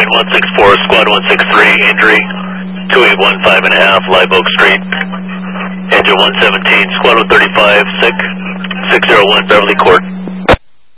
164, Squad 163, injury, 2815.5, Live Oak Street. Engine 117, Squad 135, sick, 601 Beverly Court.